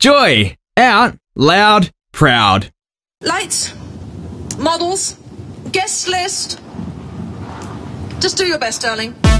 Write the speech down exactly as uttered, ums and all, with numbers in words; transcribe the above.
Joy, out, loud, proud. Lights, models, guest list. Just do your best, darling.